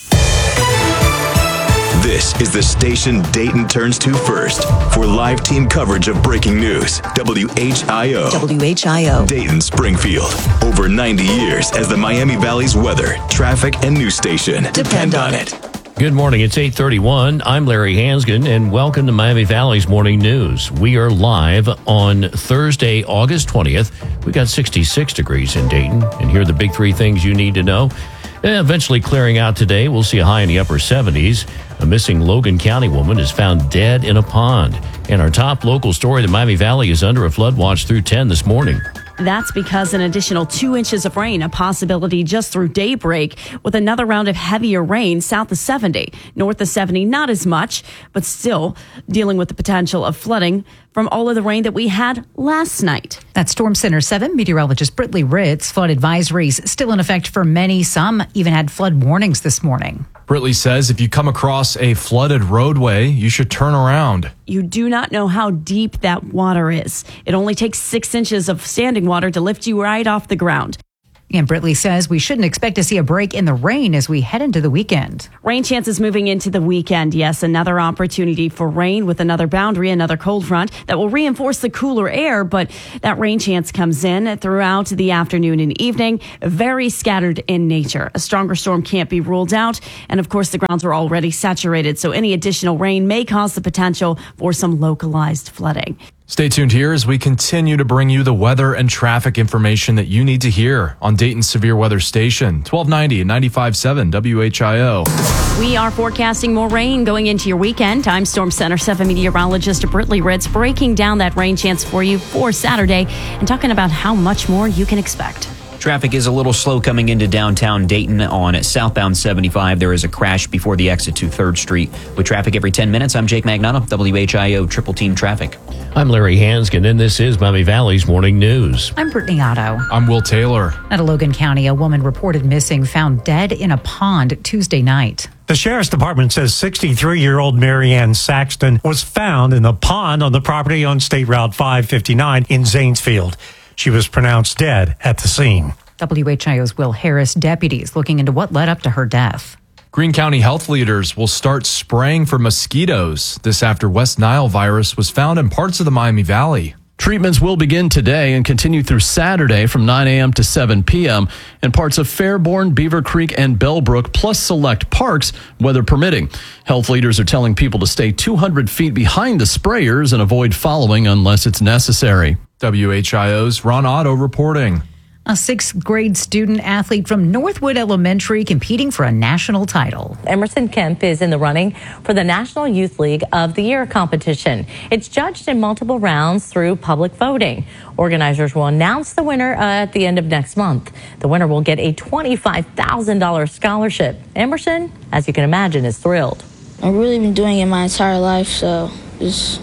This is the station Dayton turns to first for live team coverage of breaking news. W H I O. W H I O. Dayton, Springfield. Over ninety years as the Miami Valley's weather, traffic, and news station. Depend on it. Good morning. It's eight thirty-one. I'm Larry Hansgen, and welcome to Miami Valley's Morning News. We are live on Thursday, August twentieth. We got sixty-six degrees in Dayton, and here are the big three things you need to know. Eventually clearing out today. We'll see a high in the upper seventies. A missing Logan County woman is found dead in a pond. And our top local story, the Miami Valley is under a flood watch through ten this morning. That's because an additional two inches of rain, a possibility just through daybreak, with another round of heavier rain south of seventy. North of seventy, not as much, but still dealing with the potential of flooding from all of the rain that we had last night. That's Storm Center seven meteorologist Britley Ritz. Flood advisories still in effect for many. Some even had flood warnings this morning. Britley says if you come across a flooded roadway, you should turn around. You do not know how deep that water is. It only takes six inches of standing water to lift you right off the ground. And Britley says we shouldn't expect to see a break in the rain as we head into the weekend. Rain chances moving into the weekend. Yes, another opportunity for rain with another boundary, another cold front that will reinforce the cooler air. But that rain chance comes in throughout the afternoon and evening, very scattered in nature. A stronger storm can't be ruled out. And of course, the grounds are already saturated, so any additional rain may cause the potential for some localized flooding. Stay tuned here as we continue to bring you the weather and traffic information that you need to hear on Dayton's Severe Weather Station, twelve ninety and ninety-five point seven W H I O. We are forecasting more rain going into your weekend. I'm Storm Center seven meteorologist Britley Ritz breaking down that rain chance for you for Saturday and talking about how much more you can expect. Traffic is a little slow coming into downtown Dayton on southbound seventy-five. There is a crash before the exit to third Street. With traffic every ten minutes, I'm Jake Magnano, W H I O Triple Team Traffic. I'm Larry Hansgen, and this is Miami Valley's Morning News. I'm Brittany Otto. I'm Will Taylor. Out of Logan County, a woman reported missing, found dead in a pond Tuesday night. The Sheriff's Department says sixty-three-year-old Marianne Saxton was found in the pond on the property on State Route five fifty-nine in Zanesfield. She was pronounced dead at the scene. W H I O's Will Harris, deputies looking into what led up to her death. Greene County health leaders will start spraying for mosquitoes. This after West Nile virus was found in parts of the Miami Valley. Treatments will begin today and continue through Saturday from nine a.m. to seven p.m. in parts of Fairborn, Beaver Creek, and Bellbrook, plus select parks, weather permitting. Health leaders are telling people to stay two hundred feet behind the sprayers and avoid following unless it's necessary. W H I O's Ron Otto reporting. A sixth grade student athlete from Northwood Elementary competing for a national title. Emerson Kemp is in the running for the National Youth League of the Year competition. It's judged in multiple rounds through public voting. Organizers will announce the winner uh, at the end of next month. The winner will get a twenty-five thousand dollars scholarship. Emerson, as you can imagine, is thrilled. I've really been doing it my entire life, so it's,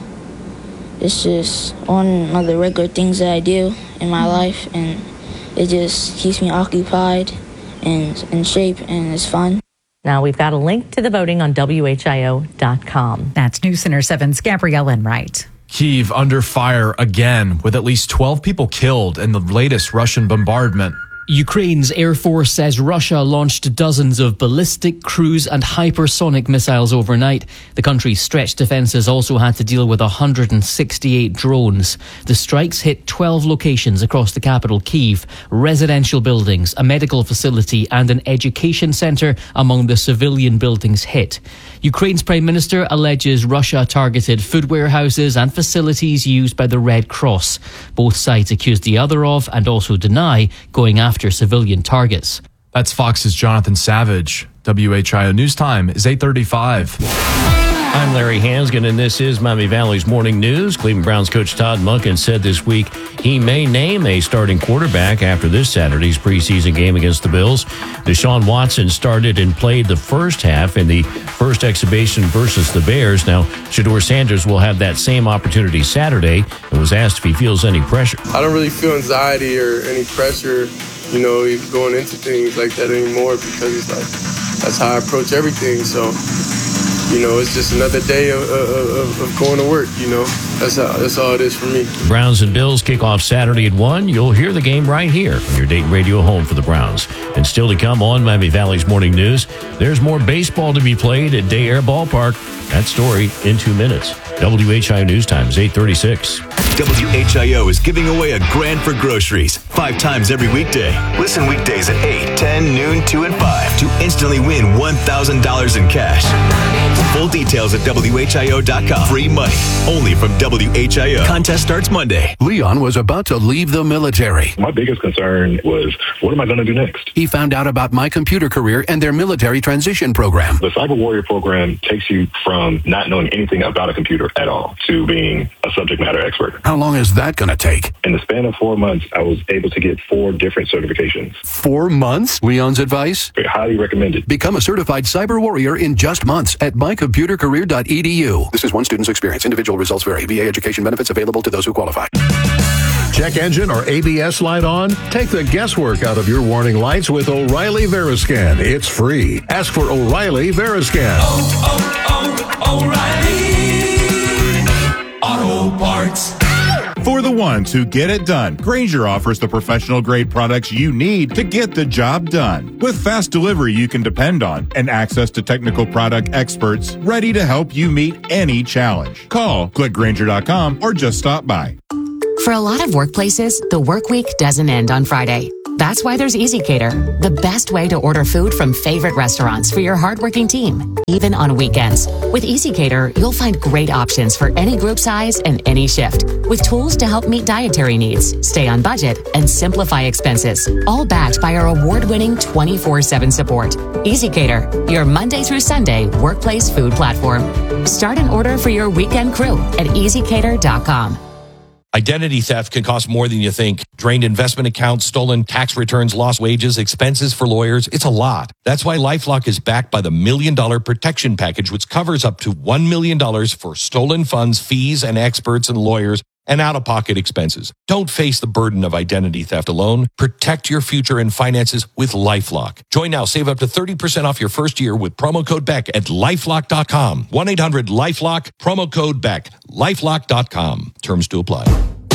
it's just one of the regular things that I do in my life, and it just keeps me occupied and in shape, and it's fun. Now we've got a link to the voting on W H I O dot com. That's News Center seven's Gabrielle Enright. Kyiv under fire again, with at least twelve people killed in the latest Russian bombardment. Ukraine's Air Force says Russia launched dozens of ballistic, cruise and hypersonic missiles overnight. The country's stretched defences also had to deal with one hundred sixty-eight drones. The strikes hit twelve locations across the capital, Kyiv, residential buildings, a medical facility and an education centre among the civilian buildings hit. Ukraine's Prime Minister alleges Russia targeted food warehouses and facilities used by the Red Cross. Both sides accuse the other of and also deny going after civilian targets. That's Fox's Jonathan Savage. W H I O News Time is eight thirty-five. I'm Larry Hansgen, and this is Miami Valley's Morning News. Cleveland Browns coach Todd Monken said this week he may name a starting quarterback after this Saturday's preseason game against the Bills. Deshaun Watson started and played the first half in the first exhibition versus the Bears. Now, Shedeur Sanders will have that same opportunity Saturday and was asked if he feels any pressure. I don't really feel anxiety or any pressure, you know, going into things like that anymore, because it's like that's how I approach everything. So you know, it's just another day of, of, of going to work, you know. That's how, that's all it is for me. Browns and Bills kick off Saturday at one. You'll hear the game right here on your Dayton radio home for the Browns. And still to come on Miami Valley's Morning News, there's more baseball to be played at Day Air Ballpark. That story in two minutes. W H I O News Time is eight thirty-six. W H I O is giving away a grand for groceries five times every weekday. Listen weekdays at eight, ten, noon, two, and five to instantly win one thousand dollars in cash. Full details at W H I O dot com. Free money only from W H I O. Contest starts Monday. Leon was about to leave the military. My biggest concern was, what am I going to do next? He found out about My Computer Career and their military transition program. The Cyber Warrior program takes you from not knowing anything about a computer at all to being a subject matter expert. How long is that going to take? In the span of four months, I was able to get four different certifications. Four months? Leon's advice? Highly recommended. Become a certified cyber warrior in just months at my computer career dot e d u. This is one student's experience. Individual results vary. V A education benefits available to those who qualify. Check engine or A B S light on? Take the guesswork out of your warning lights with O'Reilly Veriscan. It's free. Ask for O'Reilly Veriscan. Oh, oh, oh, O'Reilly Auto Parts. For the ones who get it done, Grainger offers the professional-grade products you need to get the job done. With fast delivery you can depend on and access to technical product experts ready to help you meet any challenge. Call, click Grainger dot com, or just stop by. For a lot of workplaces, the work week doesn't end on Friday. That's why there's EasyCater, the best way to order food from favorite restaurants for your hardworking team, even on weekends. With EasyCater, you'll find great options for any group size and any shift, with tools to help meet dietary needs, stay on budget, and simplify expenses, all backed by our award-winning twenty-four seven support. EasyCater, your Monday through Sunday workplace food platform. Start an order for your weekend crew at easy cater dot com. Identity theft can cost more than you think. Drained investment accounts, stolen tax returns, lost wages, expenses for lawyers. It's a lot. That's why LifeLock is backed by the Million Dollar Protection Package, which covers up to one million dollars for stolen funds, fees, and experts and lawyers, and out-of-pocket expenses. Don't face the burden of identity theft alone. Protect your future and finances with LifeLock. Join now. Save up to thirty percent off your first year with promo code Beck at lifelock dot com. one eight hundred lifelock, promo code Beck, lifelock dot com. Terms to apply.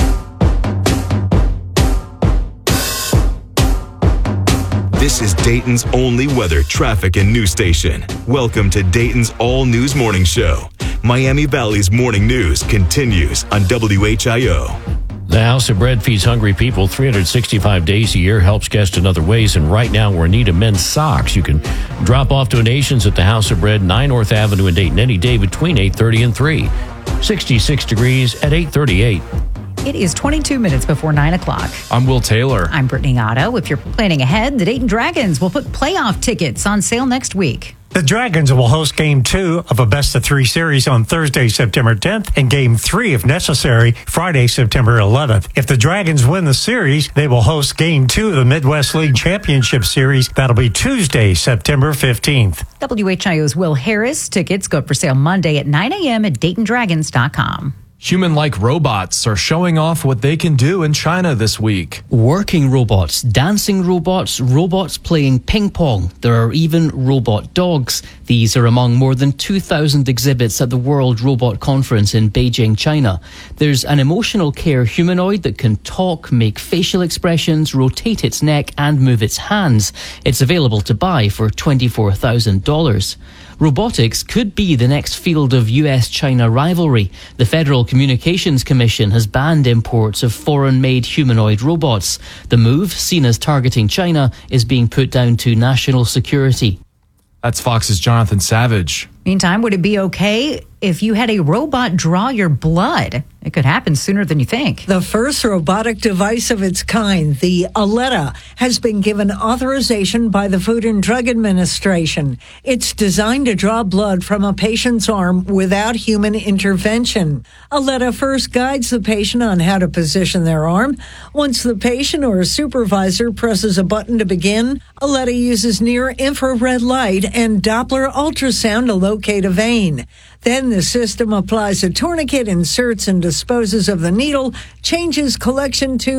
This is Dayton's only weather, traffic, and news station. Welcome to Dayton's All News Morning Show. Miami Valley's morning news continues on W H I O. The House of Bread feeds hungry people three hundred sixty-five days a year, helps guests in other ways, and right now we're in need of men's socks. You can drop off donations at the House of Bread, nine North Avenue in Dayton, any day between eight thirty and three. sixty-six degrees at eight thirty-eight. It is twenty-two minutes before nine o'clock. I'm Will Taylor. I'm Brittany Otto. If you're planning ahead, the Dayton Dragons will put playoff tickets on sale next week. The Dragons will host Game two of a best-of-three series on Thursday, September tenth, and Game three, if necessary, Friday, September eleventh. If the Dragons win the series, they will host Game two of the Midwest League Championship Series. That'll be Tuesday, September fifteenth. W H I O's Will Harris. Tickets go for sale Monday at nine a.m. at dayton dragons dot com. Human-like robots are showing off what they can do in China this week. Working robots, dancing robots, robots playing ping pong. There are even robot dogs. These are among more than two thousand exhibits at the World Robot Conference in Beijing, China. There's an emotional care humanoid that can talk, make facial expressions, rotate its neck, and move its hands. It's available to buy for twenty-four thousand dollars. Robotics could be the next field of U S China rivalry. The Federal Communications Commission has banned imports of foreign-made humanoid robots. The move, seen as targeting China, is being put down to national security. That's Fox's Jonathan Savage. Meantime, would it be okay if you had a robot draw your blood? It could happen sooner than you think. The first robotic device of its kind, the Aletta, has been given authorization by the Food and Drug Administration. It's designed to draw blood from a patient's arm without human intervention. Aletta first guides the patient on how to position their arm. Once the patient or a supervisor presses a button to begin, Aletta uses near-infrared light and Doppler ultrasound to locate a vein. Then the system applies a tourniquet, inserts and disposes of the needle, changes collection tubes,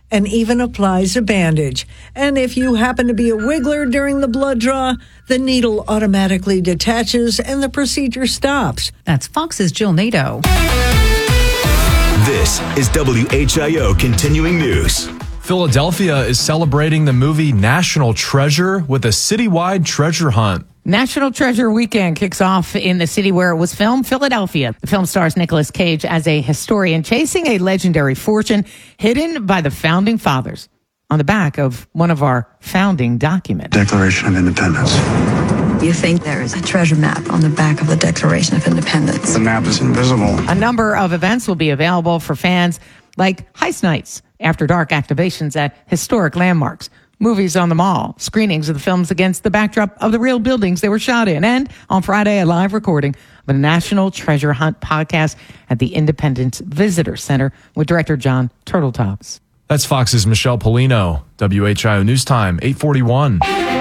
and even applies a bandage. And if you happen to be a wiggler during the blood draw, the needle automatically detaches and the procedure stops. That's Fox's Jill Nato. This is W H I O Continuing News. Philadelphia is celebrating the movie National Treasure with a citywide treasure hunt. National Treasure Weekend kicks off in the city where it was filmed, Philadelphia. The film stars Nicolas Cage as a historian chasing a legendary fortune hidden by the founding fathers on the back of one of our founding documents. Declaration of Independence. You think there is a treasure map on the back of the Declaration of Independence. The map is invisible. A number of events will be available for fans, like heist nights, after dark activations at historic landmarks, movies on the mall, screenings of the films against the backdrop of the real buildings they were shot in, and on Friday, a live recording of a National Treasure Hunt podcast at the Independence Visitor Center with director John Turtletops. That's Fox's Michelle Polino. W H I O News Time, eight forty-one.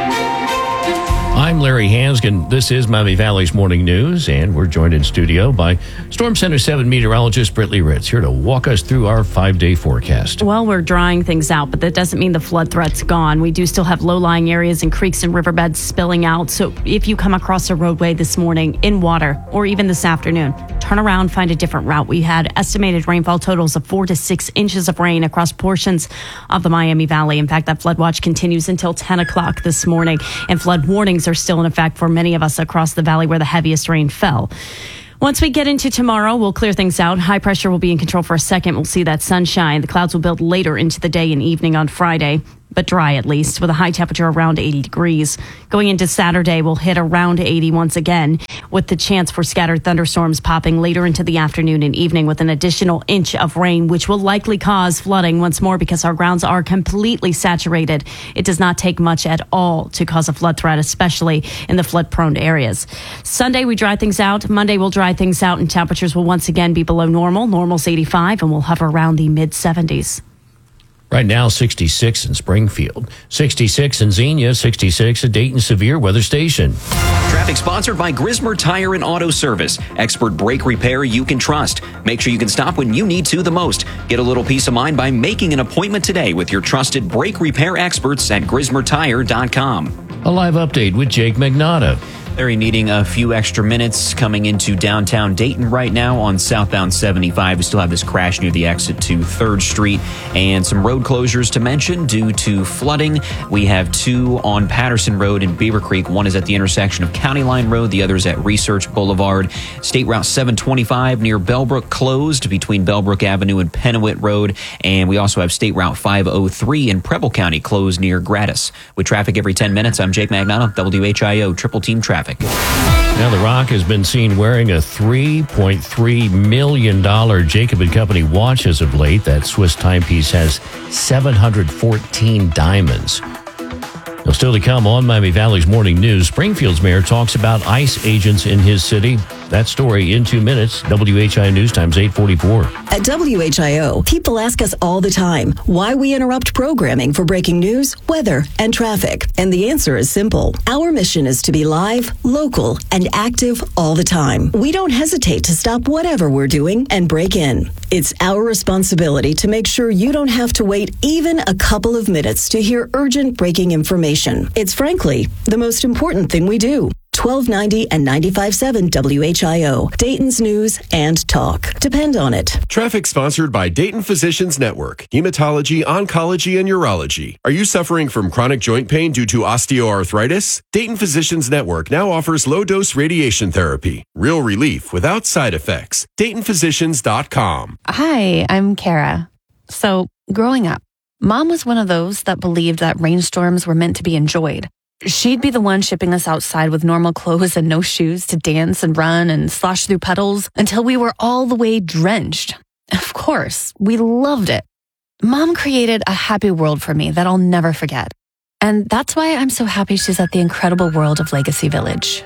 I'm Larry Hansgen. This is Miami Valley's Morning News, and we're joined in studio by Storm Center seven meteorologist Britley Ritz, here to walk us through our five-day forecast. Well, we're drying things out, but that doesn't mean the flood threat's gone. We do still have low-lying areas and creeks and riverbeds spilling out. So if you come across a roadway this morning in water, or even this afternoon, turn around, find a different route. We had estimated rainfall totals of four to six inches of rain across portions of the Miami Valley. In fact, that flood watch continues until ten o'clock this morning, and flood warnings are still in effect for many of us across the valley where the heaviest rain fell. Once we get into tomorrow, we'll clear things out. High pressure will be in control for a second. We'll see that sunshine. The clouds will build later into the day and evening on Friday, but dry at least, with a high temperature around eighty degrees. Going into Saturday, we'll hit around eighty once again, with the chance for scattered thunderstorms popping later into the afternoon and evening with an additional inch of rain, which will likely cause flooding once more because our grounds are completely saturated. It does not take much at all to cause a flood threat, especially in the flood-prone areas. Sunday, we dry things out. Monday, we'll dry things out, and temperatures will once again be below normal. Normal's eighty-five, and we'll hover around the mid-seventies. Right now, sixty-six in Springfield, sixty-six in Xenia, sixty-six at Dayton Severe Weather Station. Traffic sponsored by Grismer Tire and Auto Service. Expert brake repair you can trust. Make sure you can stop when you need to the most. Get a little peace of mind by making an appointment today with your trusted brake repair experts at grismer tire dot com. A live update with Jake Magnotta. Larry needing a few extra minutes coming into downtown Dayton right now on southbound seventy-five. We still have this crash near the exit to third Street and some road closures to mention due to flooding. We have two on Patterson Road in Beaver Creek. One is at the intersection of County Line Road. The other is at Research Boulevard. State Route seven twenty-five near Bellbrook closed between Bellbrook Avenue and Pennewitt Road. And we also have State Route five oh three in Preble County closed near Gratis. With traffic every ten minutes, I'm Jake Magnotta, W H I O Triple Team Traffic. Now, The Rock has been seen wearing a three point three million dollars Jacob and Company watch as of late. That Swiss timepiece has seven hundred fourteen diamonds. Now, still to come on Miami Valley's Morning News, Springfield's mayor talks about ICE agents in his city. That story in two minutes. W H I O News Times eight forty-four. At W H I O, people ask us all the time why we interrupt programming for breaking news, weather, and traffic. And the answer is simple. Our mission is to be live, local, and active all the time. We don't hesitate to stop whatever we're doing and break in. It's our responsibility to make sure you don't have to wait even a couple of minutes to hear urgent breaking information. It's frankly the most important thing we do. twelve ninety and ninety-five point seven W H I O, Dayton's News and Talk. Depend on it. Traffic sponsored by Dayton Physicians Network, Hematology, Oncology, and Urology. Are you suffering from chronic joint pain due to osteoarthritis? Dayton Physicians Network now offers low-dose radiation therapy. Real relief without side effects. Dayton Physicians dot com. Hi, I'm Kara. So, growing up, Mom was one of those that believed that rainstorms were meant to be enjoyed. She'd be the one shipping us outside with normal clothes and no shoes to dance and run and slosh through puddles until we were all the way drenched. Of course, we loved it. Mom created a happy world for me that I'll never forget. And that's why I'm so happy she's at the incredible world of Legacy Village.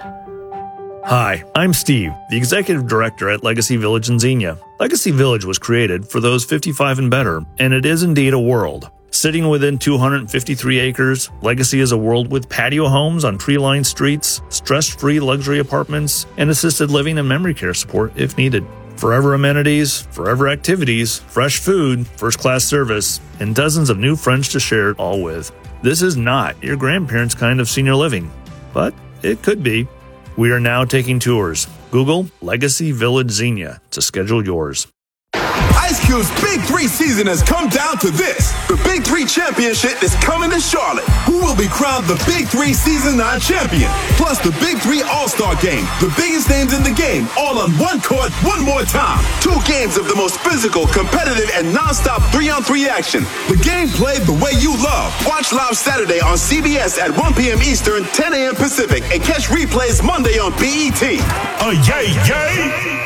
Hi, I'm Steve, the Executive Director at Legacy Village in Xenia. Legacy Village was created for those fifty-five and better, and it is indeed a world. Sitting within two hundred fifty-three acres, Legacy is a world with patio homes on tree-lined streets, stress-free luxury apartments, and assisted living and memory care support if needed. Forever amenities, forever activities, fresh food, first-class service, and dozens of new friends to share it all with. This is not your grandparents' kind of senior living, but it could be. We are now taking tours. Google Legacy Village Xenia to schedule yours. Ice Cube's Big Three season has come down to this. The Big Three Championship is coming to Charlotte. Who will be crowned the Big Three Season nine champion? Plus the Big Three All-Star Game. The biggest names in the game, all on one court, one more time. Two games of the most physical, competitive, and non-stop three-on-three action. The game played the way you love. Watch live Saturday on C B S at one p.m. Eastern, ten a.m. Pacific, and catch replays Monday on B E T. Oh, yay, yay!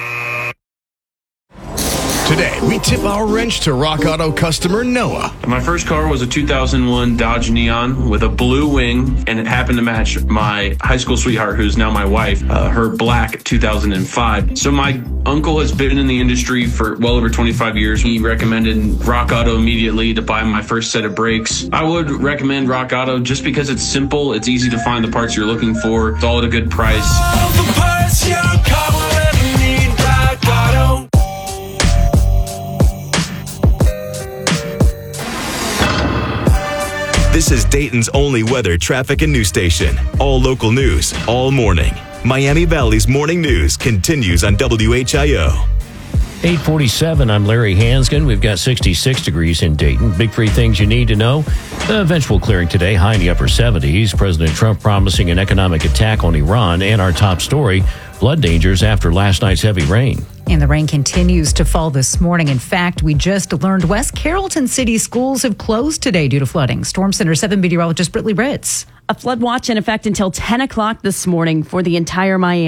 Today, we tip our wrench to Rock Auto customer Noah. My first car was a two thousand one Dodge Neon with a blue wing, and it happened to match my high school sweetheart, who's now my wife, uh, her black two thousand five. So my uncle has been in the industry for well over twenty-five years. He recommended Rock Auto immediately to buy my first set of brakes. I would recommend Rock Auto just because it's simple, it's easy to find the parts you're looking for, it's all at a good price. All the parts your car will ever need, Rock Auto. This is Dayton's only weather, traffic, and news station. All local news, all morning. Miami Valley's morning news continues on W H I O. eight forty-seven, I'm Larry Hansgen. We've got sixty-six degrees in Dayton. Big three things you need to know. The eventual clearing today, high in the upper seventies. President Trump promising an economic attack on Iran. And our top story, flood dangers after last night's heavy rain. And the rain continues to fall this morning. In fact, we just learned West Carrollton City schools have closed today due to flooding. Storm Center seven meteorologist Britley Ritz. A flood watch in effect until ten o'clock this morning for the entire Miami.